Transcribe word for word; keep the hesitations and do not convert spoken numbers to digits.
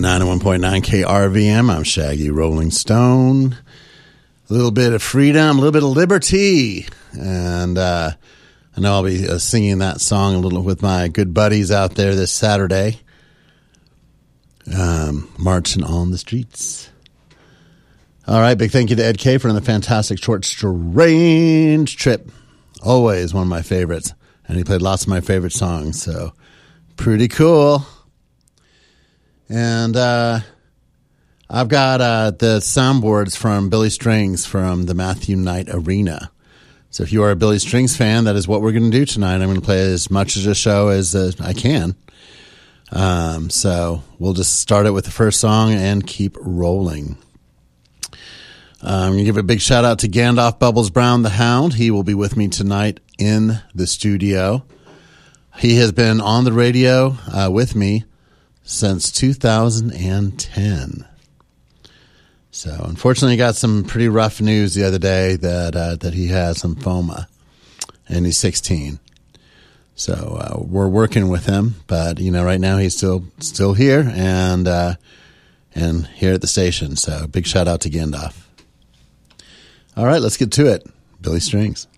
ninety-one point nine K R V M. I'm Shaggy Rolling Stone. A little bit of freedom, a little bit of liberty. And uh, I know I'll be uh, singing that song a little with my good buddies out there this Saturday. Um, marching on the streets. All right, big thank you to Ed K for the fantastic short strange trip. Always one of my favorites. And he played lots of my favorite songs, so pretty cool. And uh, I've got uh, the soundboards from Billy Strings from the Matthew Knight Arena. So if you are a Billy Strings fan, that is what we're going to do tonight. I'm going to play as much of the show as uh, I can. Um, so we'll just start it with the first song and keep rolling. I'm going to give a big shout out to Gandalf Bubbles Brown, the Hound. He will be with me tonight in the studio. He has been on the radio uh, with me since two thousand ten. So unfortunately, he got some pretty rough news the other day that uh, that he has lymphoma, and he's sixteen. So uh, we're working with him, but you know, right now he's still still here and uh, and here at the station. So big shout out to Gandalf. All right, let's get to it. Billy Strings.